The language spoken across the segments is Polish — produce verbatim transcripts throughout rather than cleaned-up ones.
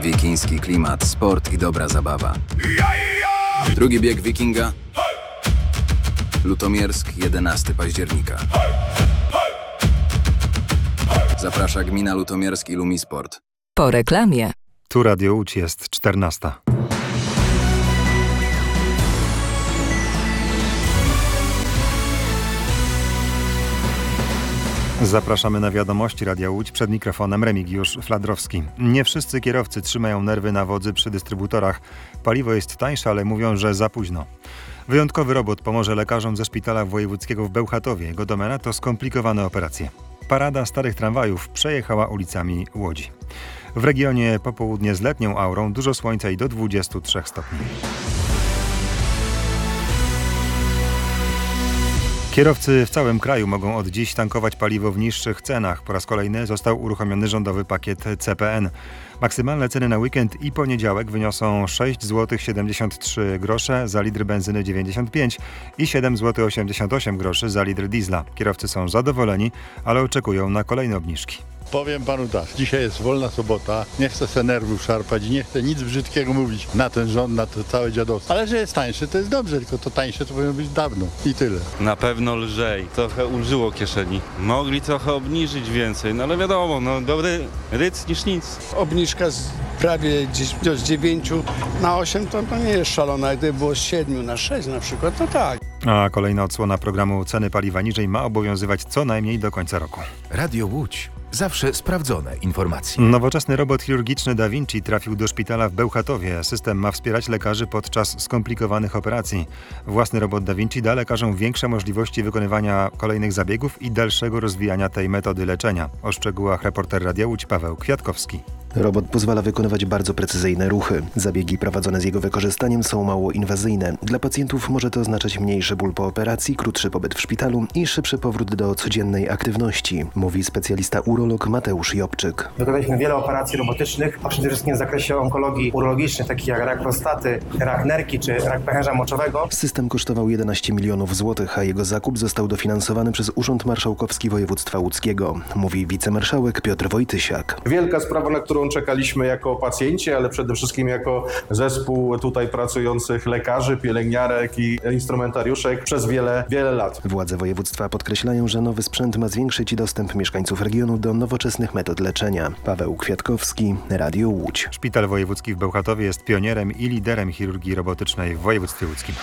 Wikiński klimat, sport i dobra zabawa. Drugi bieg Wikinga. Lutomiersk, jedenastego października. Zaprasza gmina Lutomiersk i Lumisport. Po reklamie. Tu Radio Łódź, jest czternasta. Zapraszamy na wiadomości Radia Łódź, przed mikrofonem Remigiusz Fladrowski. Nie wszyscy kierowcy trzymają nerwy na wodzy przy dystrybutorach. Paliwo jest tańsze, ale mówią, że za późno. Wyjątkowy robot pomoże lekarzom ze szpitala wojewódzkiego w Bełchatowie. Jego domena to skomplikowane operacje. Parada starych tramwajów przejechała ulicami Łodzi. W regionie popołudnie z letnią aurą, dużo słońca i do dwudziestu trzech stopni. Kierowcy w całym kraju mogą od dziś tankować paliwo w niższych cenach. Po raz kolejny został uruchomiony rządowy pakiet C P N. Maksymalne ceny na weekend i poniedziałek wyniosą sześć złotych siedemdziesiąt trzy grosze za litr benzyny dziewięćdziesiąt pięć i siedem złotych osiemdziesiąt osiem groszy za litr diesla. Kierowcy są zadowoleni, ale oczekują na kolejne obniżki. Powiem panu tak, dzisiaj jest wolna sobota, nie chcę se nerwów szarpać i nie chcę nic brzydkiego mówić na ten rząd, na to całe dziadostwo. Ale że jest tańszy, to jest dobrze, tylko to tańsze to powinno być dawno i tyle. Na pewno lżej, trochę ulżyło kieszeni. Mogli trochę obniżyć więcej, no ale wiadomo, no dobry ryc niż nic. Obniżka z prawie z dziewięciu na osiem to, to nie jest szalona, gdyby było z siedmiu na sześć na przykład, to tak. A kolejna odsłona programu Ceny paliwa niżej ma obowiązywać co najmniej do końca roku. Radio Łódź. Zawsze sprawdzone informacje. Nowoczesny robot chirurgiczny Da Vinci trafił do szpitala w Bełchatowie. System ma wspierać lekarzy podczas skomplikowanych operacji. Własny robot Da Vinci da lekarzom większe możliwości wykonywania kolejnych zabiegów i dalszego rozwijania tej metody leczenia. O szczegółach reporter Radia Łódź Paweł Kwiatkowski. Robot pozwala wykonywać bardzo precyzyjne ruchy. Zabiegi prowadzone z jego wykorzystaniem są mało inwazyjne. Dla pacjentów może to oznaczać mniejszy ból po operacji, krótszy pobyt w szpitalu i szybszy powrót do codziennej aktywności, mówi specjalista urolog Mateusz Jobczyk. Wykonaliśmy wiele operacji robotycznych, a przede wszystkim w zakresie onkologii urologicznej, takich jak rak prostaty, rak nerki czy rak pęcherza moczowego. System kosztował jedenaście milionów złotych, a jego zakup został dofinansowany przez Urząd Marszałkowski Województwa Łódzkiego, mówi wicemarszałek Piotr Wojtysiak. Wielka sprawa, na którą czekaliśmy jako pacjenci, ale przede wszystkim jako zespół tutaj pracujących lekarzy, pielęgniarek i instrumentariuszek przez wiele, wiele lat. Władze województwa podkreślają, że nowy sprzęt ma zwiększyć dostęp mieszkańców regionu do nowoczesnych metod leczenia. Paweł Kwiatkowski, Radio Łódź. Szpital Wojewódzki w Bełchatowie jest pionierem i liderem chirurgii robotycznej w województwie łódzkim.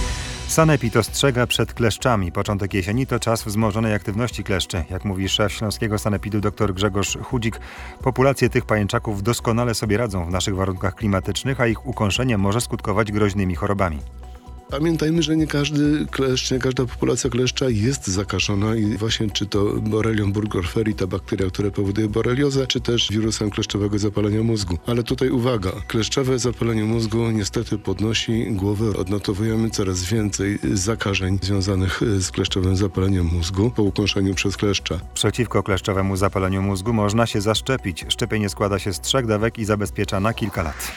Sanepid ostrzega przed kleszczami. Początek jesieni to czas wzmożonej aktywności kleszczy. Jak mówi szef Śląskiego Sanepidu dr Grzegorz Chudzik, populacje tych pajęczaków doskonale sobie radzą w naszych warunkach klimatycznych, a ich ukąszenie może skutkować groźnymi chorobami. Pamiętajmy, że nie każdy kleszcz, nie każda populacja kleszcza jest zakażona i właśnie czy to Borrelią burgdorferi, ta bakteria, która powoduje boreliozę, czy też wirusem kleszczowego zapalenia mózgu. Ale tutaj uwaga, kleszczowe zapalenie mózgu niestety podnosi głowę. Odnotowujemy coraz więcej zakażeń związanych z kleszczowym zapaleniem mózgu po ukąszeniu przez kleszcza. Przeciwko kleszczowemu zapaleniu mózgu można się zaszczepić. Szczepienie składa się z trzech dawek i zabezpiecza na kilka lat.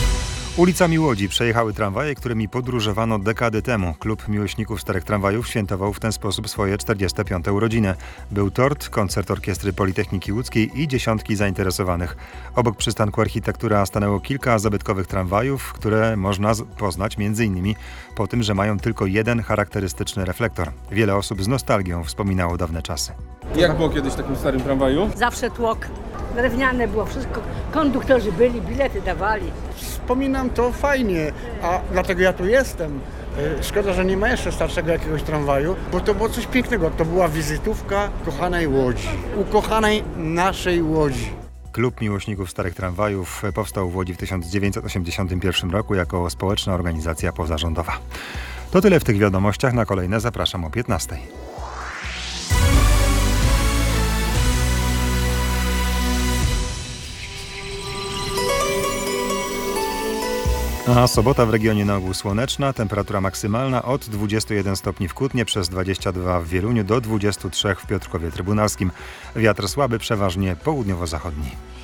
Ulicami Łodzi przejechały tramwaje, którymi podróżowano dekady temu. Klub Miłośników Starych Tramwajów świętował w ten sposób swoje czterdzieste piąte urodziny. Był tort, koncert Orkiestry Politechniki Łódzkiej i dziesiątki zainteresowanych. Obok przystanku Architektura stanęło kilka zabytkowych tramwajów, które można poznać m.in. po tym, że mają tylko jeden charakterystyczny reflektor. Wiele osób z nostalgią wspominało dawne czasy. Jak było kiedyś w takim starym tramwaju? Zawsze tłok. Drewniane było wszystko. Konduktorzy byli, bilety dawali. Wspominam to fajnie, a dlatego ja tu jestem. Szkoda, że nie ma jeszcze starszego jakiegoś tramwaju, bo to było coś pięknego. To była wizytówka kochanej Łodzi, ukochanej naszej Łodzi. Klub Miłośników Starych Tramwajów powstał w Łodzi w tysiąc dziewięćset osiemdziesiątym pierwszym roku jako społeczna organizacja pozarządowa. To tyle w tych wiadomościach. Na kolejne zapraszam o piętnastej. A sobota w regionie na ogół słoneczna, temperatura maksymalna od dwudziestu jeden stopni w Kutnie, przez dwadzieścia dwa w Wieluniu do dwudziestu trzech w Piotrkowie Trybunalskim. Wiatr słaby, przeważnie południowo-zachodni.